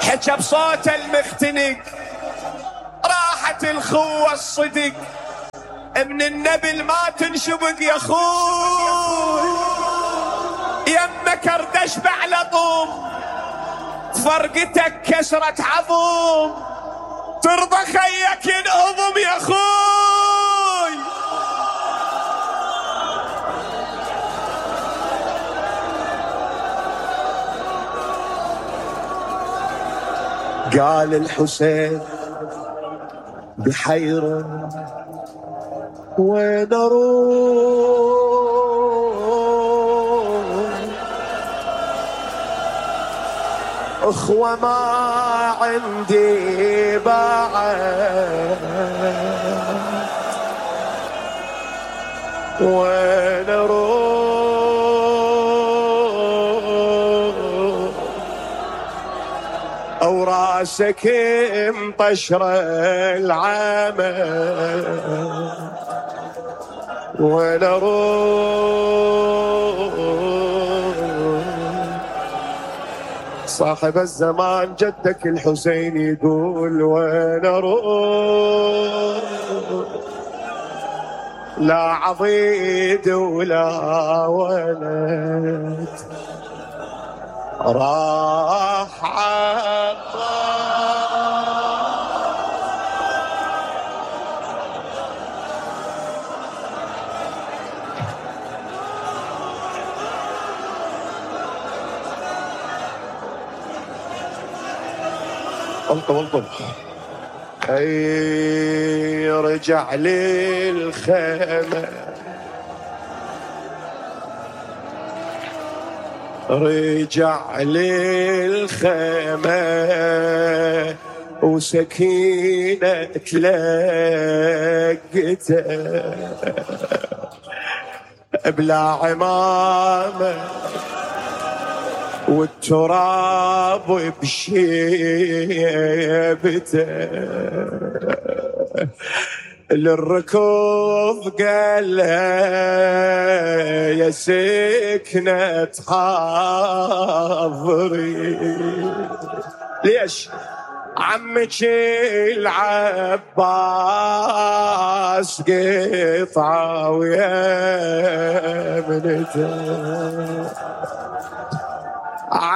حكى بصوت المختنق راحت الخوة الصدق من النبل ما تنشبق يا اخوي يمك اردش بعلى طوم فرقتك كسرة عظوم ترضى خيك ينهضم يا اخوي قال الحسين بحيرة وين اروح اخوة ما عندي بعد وين اروح او راسك مطشرة العمى وين اروح صاحب الزمان جدك الحسين يقول وين اروح لا عضيد ولا ولد راح الطب اي رجع للخيمة رجع للخيمة وسكينة تلقته بلا عمامة والتراب بشيبته للركوب قال يا سكنة حاضري ليش عمك العباس قطعة ويا منته